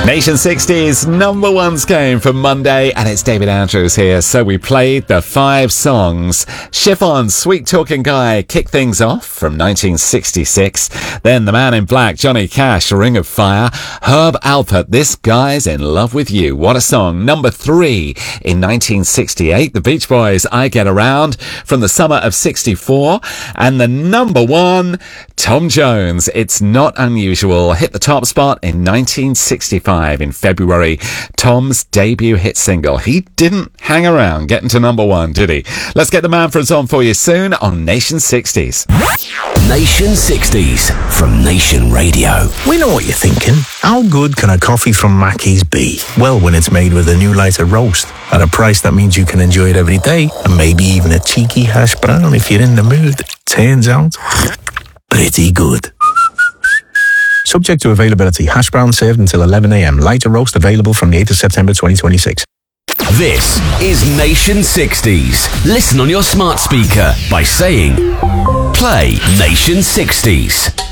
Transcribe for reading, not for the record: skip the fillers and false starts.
Nation 60s number ones came for Monday, and it's David Andrews here. So we played the 5 songs. Chiffon, Sweet Talking Guy, Kick Things Off from 1966. Then The Man in Black, Johnny Cash, Ring of Fire. Herb Alpert, This Guy's in Love with You. What a song. Number 3 in 1968. The Beach Boys, I Get Around from the summer of 64. And the number 1, Tom Jones, It's Not Unusual, hit the top spot in 1965. In February, Tom's debut hit single. He didn't hang around getting to number 1, did he? Let's get the Manfords on for you soon on Nation 60s. Nation 60s from Nation Radio. We know what you're thinking. How good can a coffee from Mackey's be? Well, when it's made with a new lighter roast at a price that means you can enjoy it every day, and maybe even a cheeky hash brown if you're in the mood. Turns out, pretty good. Subject to availability. Hash brown served until 11 a.m. Lighter roast available from the 8th of September 2026. This is Nation 60s. Listen on your smart speaker by saying, play Nation 60s.